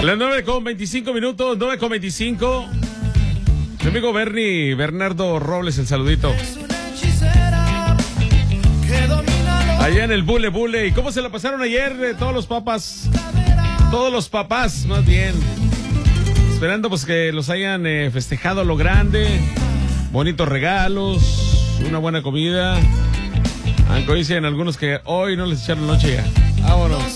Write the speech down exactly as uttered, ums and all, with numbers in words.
Las nueve con veinticinco minutos, nueve con veinticinco. Mi amigo Bernie, Bernardo Robles, el saludito. Allá en el Bule Bule. ¿Y cómo se la pasaron ayer eh, todos los papas? Todos los papás, más bien. Esperando pues que los hayan eh, festejado a lo grande. Bonitos regalos, una buena comida. Aunque dicen algunos que hoy no les echaron noche ya. Vámonos.